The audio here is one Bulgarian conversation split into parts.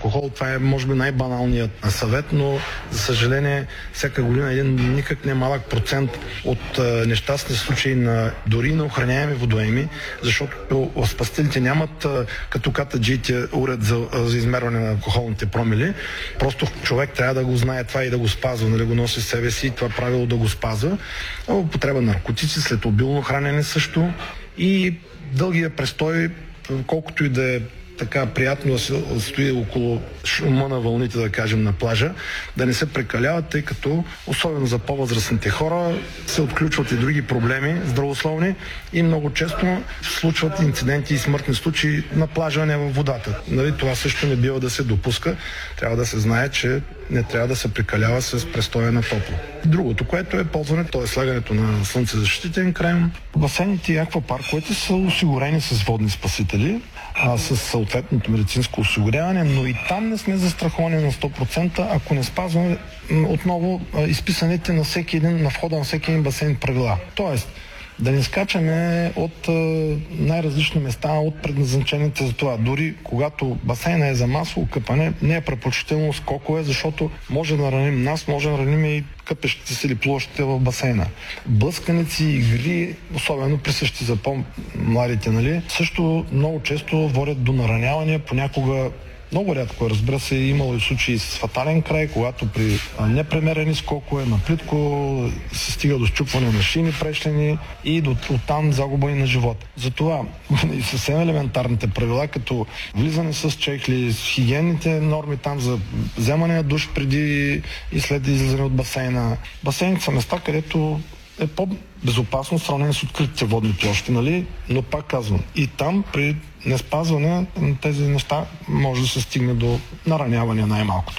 алкохол. Това е, може би, най-баналният съвет, но, за съжаление, всяка година един никак не малък процент от нещастни случаи на дори на охраняеми водоеми, защото спасителите нямат като катаджиите уред за измерване на алкохолните промили. Просто човек трябва да го знае това и да го спазва, нали, го носи в себе си и това правило да го спазва. Употреба на наркотици, след обилно хранене също и дългия престой, колкото и да е така приятно да се стои около шума на вълните, да кажем, на плажа, да не се прекаляват, тъй като особено за по-възрастните хора се отключват и други проблеми здравословни и много често случват инциденти и смъртни случаи на плажа, а не във водата. Нали, това също не бива да се допуска. Трябва да се знае, че не трябва да се прекалява с престоя на топло. Другото, което е ползването, т.е. слагането на слънцезащитен крем. Басейните и аквапарковете са осигурени с водни спасители, с съответното медицинско осигуряване, но и там не сме застраховани на 100%, ако не спазваме отново изписаните на всеки един, на входа на всеки един басейн правила. Тоест, да не скачаме от най-различни места, от предназначените за това. Дори когато басейна е за масово къпане, не е препоръчително скокове, защото може да раним нас, може да раним и къпещите си или плуващите в басейна. Блъсканици, игри, особено присъщи за по-младите, нали, също много често водят до наранявания, понякога много рядко, разбира се, имало и случаи с фатален край, когато при непремерени скокове на плитко се стига до счупване на шийни прешлени и до оттам загуба и на живот. Затова и съвсем елементарните правила, като влизане с чехли, с хигиенните норми там за вземане на душ преди и след излизане от басейна. Басейните са места, където е по-безопасно в сравнение с откритите водни площи, нали? Но пак казвам, и там при неспазване на тези неща може да се стигне до нараняване най-малкото.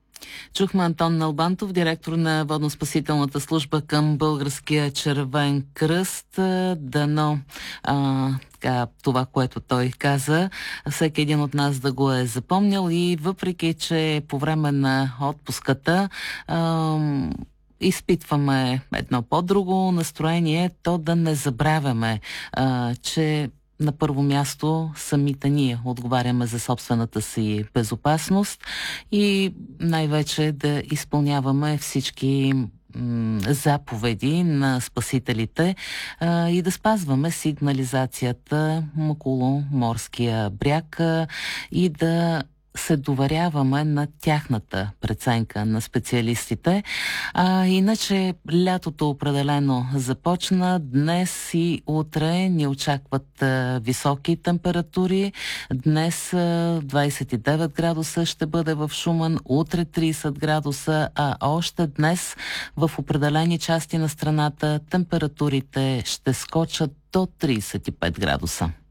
Чухме Антон Налбантов, директор на водно-спасителната служба към Българския червен кръст. Дано това, което той каза, всеки един от нас да го е запомнял и въпреки, че по време на отпуската изпитваме едно по-друго настроение, то да не забравяме, че на първо място самите ние отговаряме за собствената си безопасност и най-вече да изпълняваме всички заповеди на спасителите и да спазваме сигнализацията около морския бряг и да се доверяваме на тяхната преценка на специалистите. Иначе лятото определено започна. Днес и утре ни очакват високи температури. Днес 29 градуса ще бъде в Шумен, утре 30 градуса, а още днес в определени части на страната температурите ще скочат до 35 градуса.